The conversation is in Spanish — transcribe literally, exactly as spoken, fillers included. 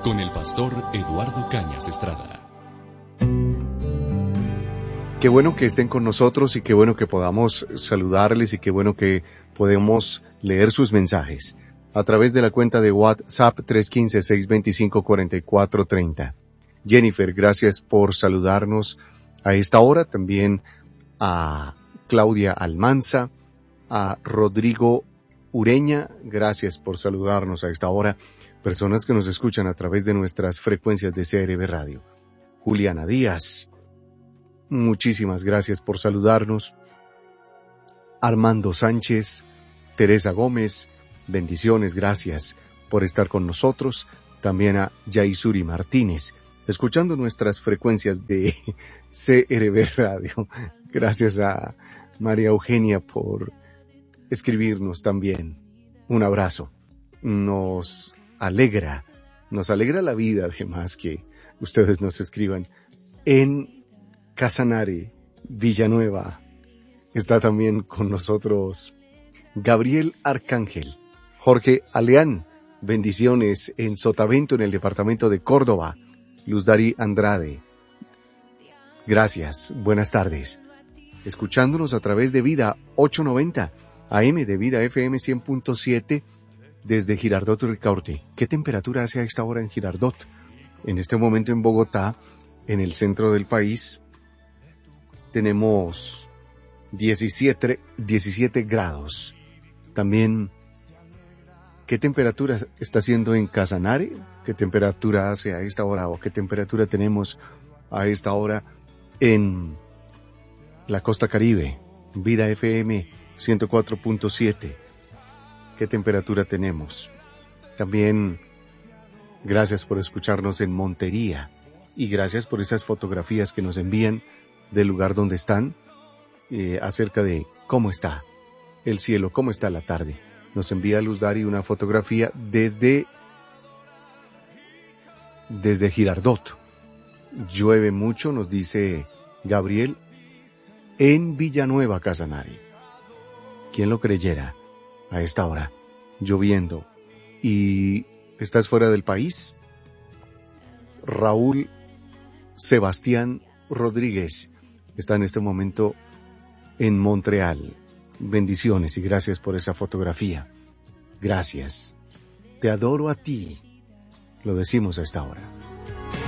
con el pastor Eduardo Cañas Estrada. Qué bueno que estén con nosotros y qué bueno que podamos saludarles y qué bueno que podemos leer sus mensajes a través de la cuenta de WhatsApp tres uno cinco, seis dos cinco, cuatro cuatro tres cero. Jennifer, gracias por saludarnos a esta hora. También a Claudia Almanza, a Rodrigo Ureña, gracias por saludarnos a esta hora. Personas que nos escuchan a través de nuestras frecuencias de C R B Radio. Juliana Díaz, muchísimas gracias por saludarnos. Armando Sánchez, Teresa Gómez, bendiciones, gracias por estar con nosotros. También a Yaisuri Martínez, escuchando nuestras frecuencias de C R B Radio. Gracias a María Eugenia por escribirnos también. Un abrazo. Nos alegra, nos alegra la vida además que ustedes nos escriban. En Casanare, Villanueva, está también con nosotros Gabriel Arcángel, Jorge Aleán, bendiciones en Sotavento, en el departamento de Córdoba. Luz Dari Andrade, gracias, buenas tardes. Escuchándonos a través de Vida ochocientos noventa A M, de Vida F M cien punto siete, desde Girardot Ricaurte. ¿Qué temperatura hace a esta hora en Girardot? En este momento en Bogotá, en el centro del país, tenemos diecisiete, diecisiete grados. También, ¿qué temperatura está haciendo en Casanare? ¿Qué temperatura hace a esta hora o qué temperatura tenemos a esta hora en la costa Caribe? Vida F M ciento cuatro punto siete. ¿Qué temperatura tenemos? También, gracias por escucharnos en Montería y gracias por esas fotografías que nos envían del lugar donde están, eh, acerca de cómo está el cielo, cómo está la tarde. Nos envía Luz Dari una fotografía desde, desde Girardot. Llueve mucho, nos dice Gabriel, en Villanueva, Casanare. ¿Quién lo creyera a esta hora? Lloviendo. ¿Y estás fuera del país? Raúl Sebastián Rodríguez está en este momento en Montreal. Bendiciones y gracias por esa fotografía. Gracias. Te adoro a ti. Lo decimos a esta hora.